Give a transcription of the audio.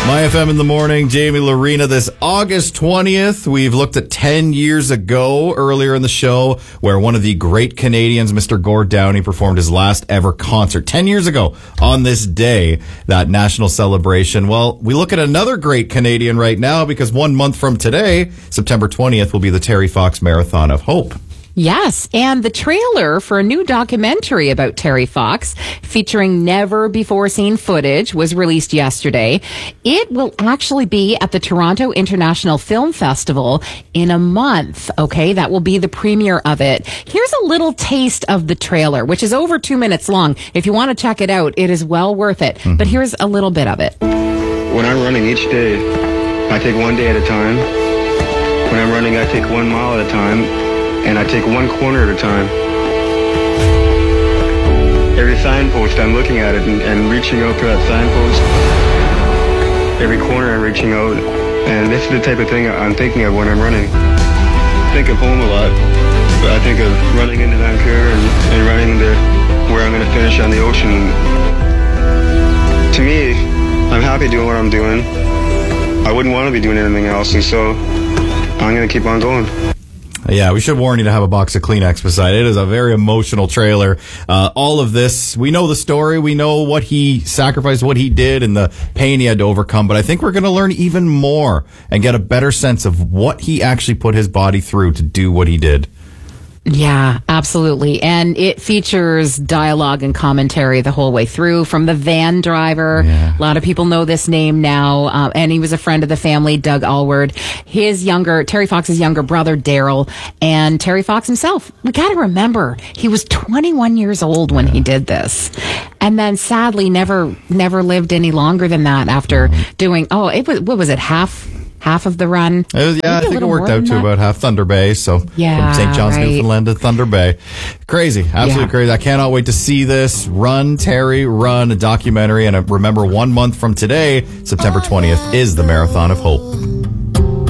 My FM in the morning, Jamie Lorena. This August 20th, we've looked at 10 years ago earlier in the show where one of the great Canadians, Mr. Gord Downie, performed his last ever concert 10 years ago on this day, that national celebration. Well, we look at another great Canadian right now because 1 month from today, September 20th, will be the Terry Fox Marathon of Hope. Yes, and the trailer for a new documentary about Terry Fox featuring never-before-seen footage was released yesterday. It will actually be at the Toronto International Film Festival in a month, okay? That will be the premiere of it. Here's a little taste of the trailer, which is over 2 minutes long. If you want to check it out, it is well worth it. Mm-hmm. But here's a little bit of it. When I'm running each day, I take one day at a time. When I'm running, I take 1 mile at a time. And I take one corner at a time. Every signpost, I'm looking at it and reaching out to that signpost. Every corner, I'm reaching out. And this is the type of thing I'm thinking of when I'm running. I think of home a lot, but I think of running into Vancouver and running to where I'm going to finish on the ocean. To me, I'm happy doing what I'm doing. I wouldn't want to be doing anything else, and so I'm going to keep on going. Yeah, we should warn you to have a box of Kleenex beside it. It is a very emotional trailer. All of this, we know the story. We know what he sacrificed, what he did, and the pain he had to overcome. But I think we're going to learn even more and get a better sense of what he actually put his body through to do what he did. Yeah, absolutely. And it features dialogue and commentary the whole way through from the van driver. Yeah. A lot of people know this name now. And he was a friend of the family, Doug Alward. Terry Fox's younger brother, Daryl, and Terry Fox himself. We got to remember, he was 21 years old when he did this. And then sadly never lived any longer than that after doing, what was it, half of the run? I think it worked out to about half Thunder Bay. So from St. John's, Newfoundland to Thunder Bay. Crazy. Absolutely crazy. I cannot wait to see this. Run, Terry, Run, a documentary. And remember, 1 month from today, September 20th, is the Marathon of Hope.